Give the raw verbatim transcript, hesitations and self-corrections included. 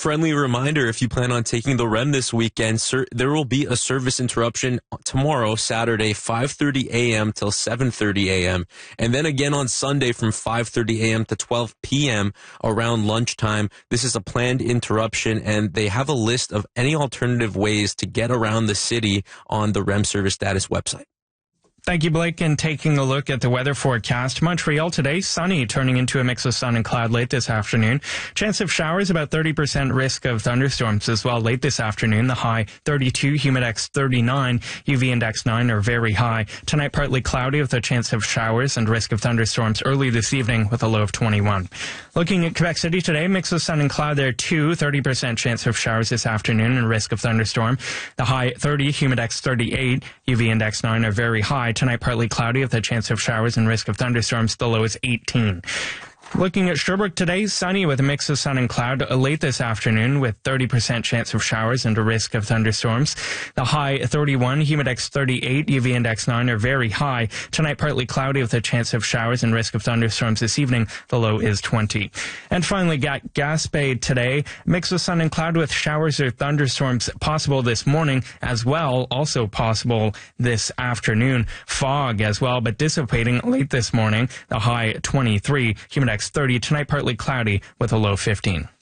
friendly reminder, if you plan on taking the R E M this weekend, sir, there will be a service interruption tomorrow, Saturday, five thirty a.m. till seven thirty a.m. And then again on Sunday from five thirty a.m. to twelve p.m. around lunchtime. This is a planned interruption, and they have a list of any alternative ways to get around the city on the R E M service status website. Thank you, Blake. And taking a look at the weather forecast, Montreal today, sunny, turning into a mix of sun and cloud late this afternoon. Chance of showers, about thirty percent risk of thunderstorms as well late this afternoon. The high thirty-two, humidex thirty-nine, U V index nine are very high. Tonight, partly cloudy with a chance of showers and risk of thunderstorms early this evening with a low of twenty-one. Looking at Quebec City today, mix of sun and cloud there too. thirty percent chance of showers this afternoon and risk of thunderstorm. The high thirty, humidex thirty-eight, U V index nine are very high. Tonight, partly cloudy with a chance of showers and risk of thunderstorms. The low is eighteen. Looking at Sherbrooke today, sunny with a mix of sun and cloud late this afternoon with thirty percent chance of showers and a risk of thunderstorms. The high thirty-one, humidex thirty-eight, U V index nine are very high. Tonight, partly cloudy with a chance of showers and risk of thunderstorms this evening. The low is twenty. And finally, got Gaspé today, mix of sun and cloud with showers or thunderstorms possible this morning as well, also possible this afternoon. Fog as well, but dissipating late this morning. The high twenty-three, humidex thirty. Tonight, partly cloudy with a low fifteen.